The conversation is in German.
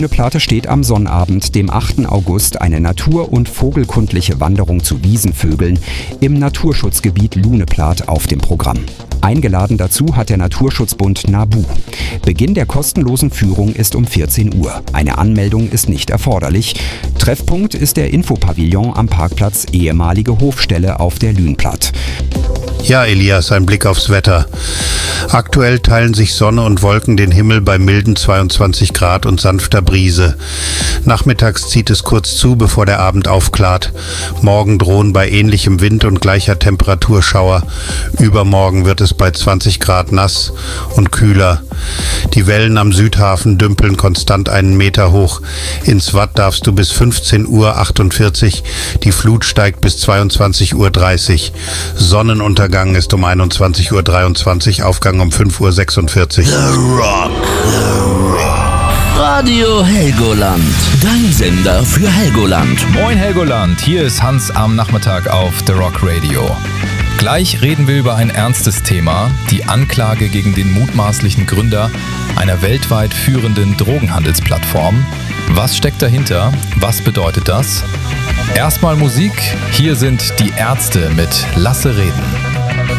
Plate steht am Sonnabend, dem 8. August, eine natur- und vogelkundliche Wanderung zu Wiesenvögeln im Naturschutzgebiet Luneplat auf dem Programm. Eingeladen dazu hat der Naturschutzbund NABU. Beginn der kostenlosen Führung ist um 14 Uhr. Eine Anmeldung ist nicht erforderlich. Treffpunkt ist der Infopavillon am Parkplatz ehemalige Hofstelle auf der Lünplatt. Ja, Elias, ein Blick aufs Wetter. Aktuell teilen sich Sonne und Wolken den Himmel bei milden 22 Grad und sanfter Brise. Nachmittags zieht es kurz zu, bevor der Abend aufklart. Morgen drohen bei ähnlichem Wind und gleicher Temperatur Schauer. Übermorgen wird es bei 20 Grad nass und kühler. Die Wellen am Südhafen dümpeln konstant einen Meter hoch. Ins Watt darfst du bis 15:48 Uhr. Die Flut steigt bis 22:30 Uhr. Sonnenuntergang ist um 21:23 Uhr, Aufgang um 5:46 Uhr. The Rock. Radio Helgoland. Dein Sender für Helgoland. Moin Helgoland, hier ist Hans am Nachmittag auf The Rock Radio. Gleich reden wir über ein ernstes Thema, die Anklage gegen den mutmaßlichen Gründer einer weltweit führenden Drogenhandelsplattform. Was steckt dahinter? Was bedeutet das? Erstmal Musik, hier sind die Ärzte mit Lasse reden.